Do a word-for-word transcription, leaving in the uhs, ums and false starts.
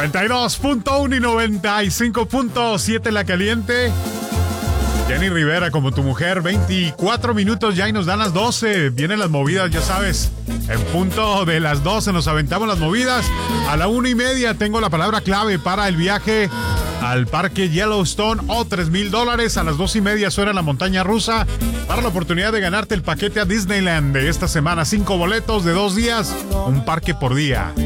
noventa y dos punto uno y noventa y cinco punto siete La Caliente. Jenny Rivera, como tu mujer, veinticuatro minutos ya y nos dan las doce. Vienen las movidas, ya sabes. En punto de las doce nos aventamos las movidas. A la una y media tengo la palabra clave para el viaje al parque Yellowstone o tres mil dólares. A las dos y media suena la montaña rusa para la oportunidad de ganarte el paquete a Disneyland de esta semana. Cinco boletos de dos días, un parque por día.